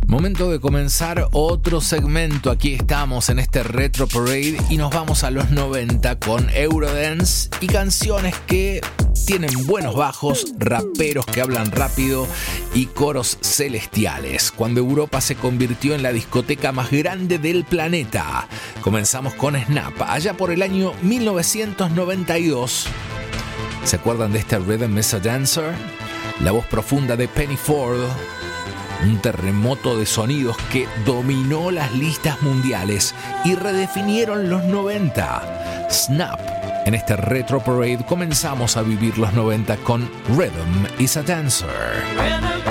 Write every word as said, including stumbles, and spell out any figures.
Momento de comenzar otro segmento. Aquí estamos en este Retro Parade y nos vamos a los noventa con Eurodance y canciones que tienen buenos bajos, raperos que hablan rápido y coros celestiales. Cuando Europa se convirtió en la discoteca más grande del planeta. Comenzamos con Snap, allá por el año mil novecientos noventa y dos. ¿Se acuerdan de este Rhythm is a Dancer? La voz profunda de Penny Ford. Un terremoto de sonidos que dominó las listas mundiales y redefinieron los noventa. Snap. En este Retro Parade comenzamos a vivir los noventa con Rhythm is a Dancer.